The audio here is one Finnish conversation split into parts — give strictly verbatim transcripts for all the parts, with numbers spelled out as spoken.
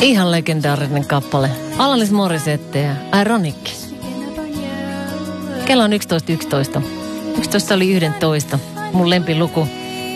Ihan legendaarinen kappale. Alanis Morissette ja Ironic. Kello on yksitoista yksitoista. yksitoista oli yksitoista. Mun lempiluku.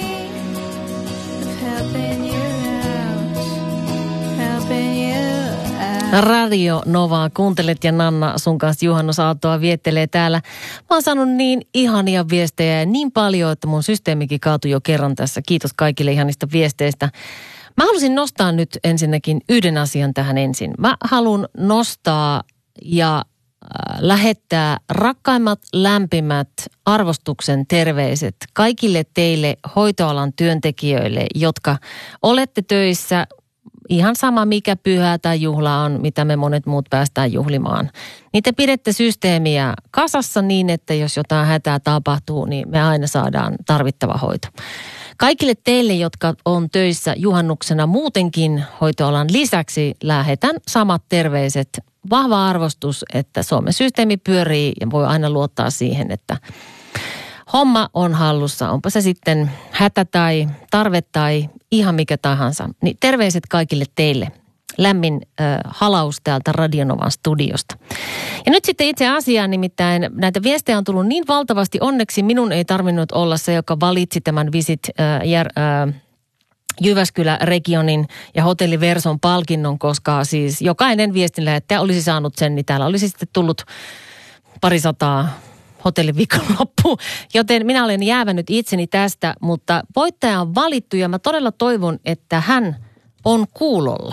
Radio Novaa kuuntelet ja Nanna sun kanssa juhannusaattoa viettelee täällä. Mä oon saanut niin ihania viestejä ja niin paljon, että mun systeemikin kaatui jo kerran tässä. Kiitos kaikille ihanista viesteistä. Mä halusin nostaa nyt ensinnäkin yhden asian tähän ensin. Mä haluan nostaa ja äh, lähettää rakkaimmat, lämpimät arvostuksen terveiset kaikille teille hoitoalan työntekijöille, jotka olette töissä. Ihan sama mikä pyhä tai juhla on, mitä me monet muut päästään juhlimaan. Niin te pidette systeemiä kasassa niin, että jos jotain hätää tapahtuu, niin me aina saadaan tarvittava hoito. Kaikille teille, jotka on töissä juhannuksena muutenkin hoitoalan lisäksi, lähetän samat terveiset. Vahva arvostus, että Suomen systeemi pyörii ja voi aina luottaa siihen, että homma on hallussa. Onpa se sitten hätä tai tarve tai ihan mikä tahansa. Niin terveiset kaikille teille. Lämmin äh, halaus täältä Radio Novan studiosta. Ja nyt sitten itse asiaan, nimittäin näitä viestejä on tullut niin valtavasti. Onneksi minun ei tarvinnut olla se, joka valitsi tämän Visit äh, jär, äh, Jyväskylä-regionin ja Hotelli Verson palkinnon, koska siis jokainen viestin lähettäjä olisi saanut sen, niin täällä olisi sitten tullut parisataa hotellin viikonloppu. Joten minä olen jäävänyt itseni tästä, mutta voittaja on valittu ja mä todella toivon, että hän on kuulolla.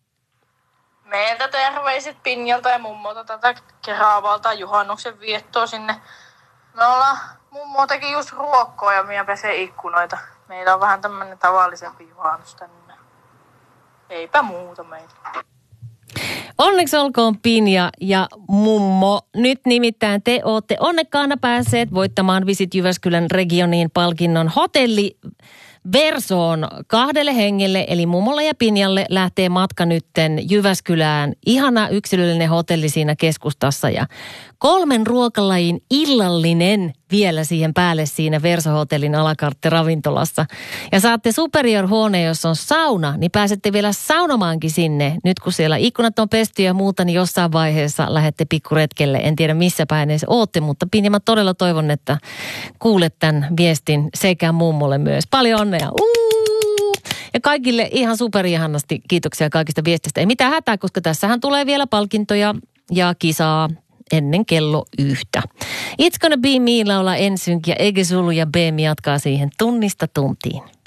Meiltä terveiset Pinjalta ja mummolta tätä Keravalta juhannuksen viettoa sinne. Me ollaan, mummo teki just ruokkoa ja minä pesee ikkunoita. Meillä on vähän tämmönen tavallisempi juhannus tänne. Eipä muuta meillä. Onneksi olkoon Pinja ja mummo. Nyt nimittäin te ootte onnekkaana päässeet voittamaan Visit Jyväskylän regioniin palkinnon Hotelli Versoon kahdelle hengelle, eli mummolle ja Pinjalle lähtee matka nytten Jyväskylään. Ihana yksilöllinen hotelli siinä keskustassa ja kolmen ruokalajin illallinen vielä siihen päälle siinä Verso-hotellin alakartte-ravintolassa. Ja saatte superior-huoneen, jossa on sauna, niin pääsette vielä saunomaankin sinne. Nyt kun siellä ikkunat on pesty ja muuta, niin jossain vaiheessa lähdette pikkuretkelle. En tiedä missä päin edes ootte, mutta Pinja, mä todella toivon, että kuulet tämän viestin sekä mummolle myös. Paljon onnea! Uuu! Ja kaikille ihan superihanasti kiitoksia kaikista viestistä. Ei mitään hätää, koska tässähän tulee vielä palkintoja ja kisaa ennen kello yhtä. It's gonna be me laulaa N Sync ja Ege Sulu ja B M jatkaa siihen tunnista tuntiin.